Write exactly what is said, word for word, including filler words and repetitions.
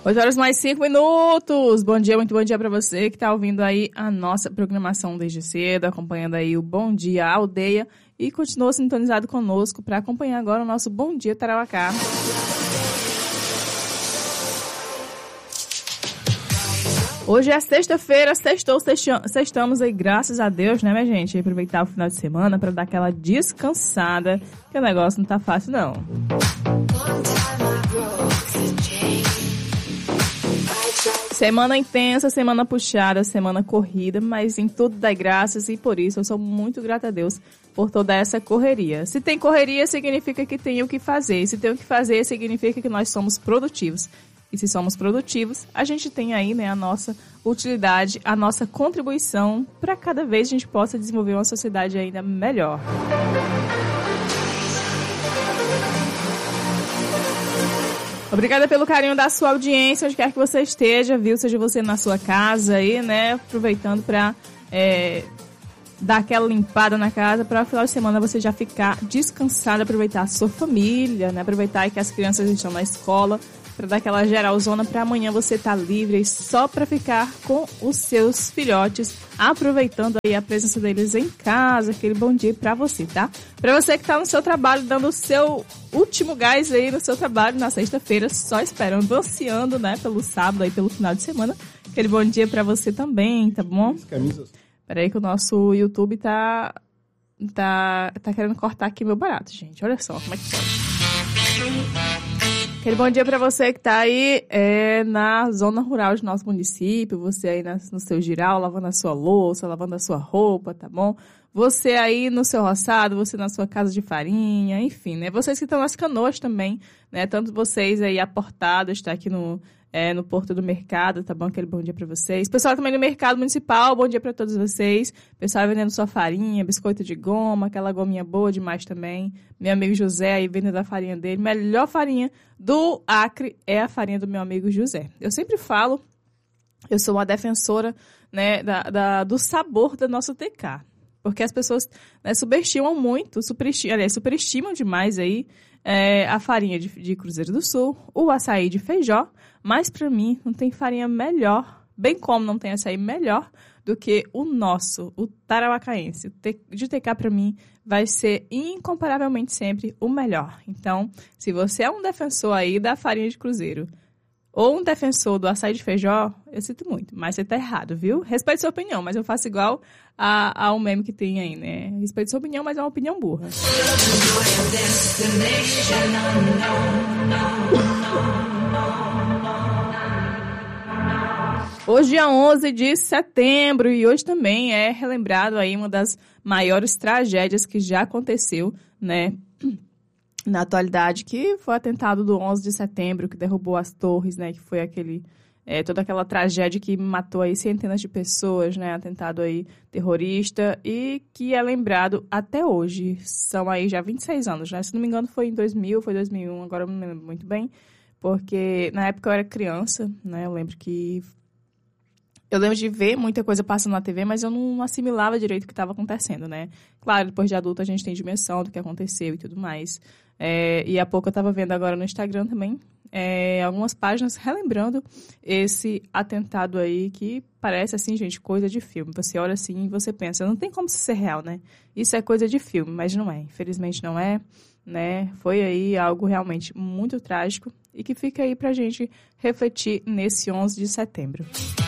oito horas mais cinco minutos. Bom dia, muito bom dia para você que está ouvindo aí a nossa programação desde cedo, acompanhando aí o Bom Dia Aldeia e continua sintonizado conosco para acompanhar agora o nosso Bom Dia Tarauacá. Hoje é sexta-feira, sextou, sextamos aí, graças a Deus, né, minha gente? Aproveitar o final de semana para dar aquela descansada, que o negócio não tá fácil, não. Semana intensa, semana puxada, semana corrida, mas em tudo dá graças e por isso eu sou muito grata a Deus por toda essa correria. Se tem correria, significa que tem o que fazer. Se tem o que fazer, significa que nós somos produtivos. E se somos produtivos, a gente tem aí, né, a nossa utilidade, a nossa contribuição para cada vez a gente possa desenvolver uma sociedade ainda melhor. Obrigada pelo carinho da sua audiência, onde quer que você esteja, viu? Seja você na sua casa aí, né? Aproveitando para é, dar aquela limpada na casa, para o final de semana você já ficar descansado, aproveitar a sua família, né? Aproveitar que as crianças estão na escola, para dar aquela geralzona para amanhã você estar tá livre só para ficar com os seus filhotes, aproveitando aí a presença deles em casa. Aquele bom dia para você, tá? Para você que tá no seu trabalho, dando o seu último gás aí no seu trabalho na sexta-feira, só esperando, ansiando, né, pelo sábado aí, pelo final de semana. Aquele bom dia para você também, tá bom? Peraí que o nosso YouTube tá, tá, tá querendo cortar aqui meu barato, gente. Olha só como é que pode. Aquele bom dia para você que tá aí é, na zona rural de nosso município, você aí na, no seu giral, lavando a sua louça, lavando a sua roupa, tá bom? Você aí no seu roçado, você na sua casa de farinha, enfim, né? Vocês que estão nas canoas também, né? Tanto vocês aí aportados, tá aqui no, é, no Porto do Mercado, tá bom? Aquele bom dia para vocês. Pessoal também no Mercado Municipal, bom dia para todos vocês. Pessoal vendendo sua farinha, biscoito de goma, aquela gominha boa demais também. Meu amigo José aí vendendo a farinha dele. Melhor farinha do Acre é a farinha do meu amigo José. Eu sempre falo, eu sou uma defensora, né, da, da, do sabor da nossa T K. Porque as pessoas, né, subestimam muito, superestimam, aliás, superestimam demais aí é, a farinha de, de Cruzeiro do Sul, o açaí de Feijó, mas para mim não tem farinha melhor, bem como não tem açaí melhor do que o nosso, o tarauacaense. O de T K para mim vai ser incomparavelmente sempre o melhor. Então, se você é um defensor aí da farinha de Cruzeiro, ou um defensor do açaí de Feijó, eu sinto muito, mas você tá errado, viu? Respeite sua opinião, mas eu faço igual a, a um meme que tem aí, né? Respeite sua opinião, mas é uma opinião burra. Hoje é onze de setembro e hoje também é relembrado aí uma das maiores tragédias que já aconteceu, né? Na atualidade, que foi o atentado do onze de setembro, que derrubou as torres, né, que foi aquele, é, toda aquela tragédia que matou aí centenas de pessoas, né, atentado aí terrorista, e que é lembrado até hoje. São aí já vinte e seis anos, né, se não me engano foi em dois mil, foi dois mil e um, agora eu não me lembro muito bem, porque na época eu era criança, né, eu lembro que... Eu lembro de ver muita coisa passando na T V, mas eu não assimilava direito o que estava acontecendo, né? Claro, depois de adulto a gente tem dimensão do que aconteceu e tudo mais. É, e há pouco eu estava vendo agora no Instagram também é, algumas páginas relembrando esse atentado aí que parece, assim, gente, coisa de filme. Você olha assim e você pensa, não tem como isso ser real, né? Isso é coisa de filme, mas não é. Infelizmente não é, né? Foi aí algo realmente muito trágico e que fica aí pra gente refletir nesse onze de setembro.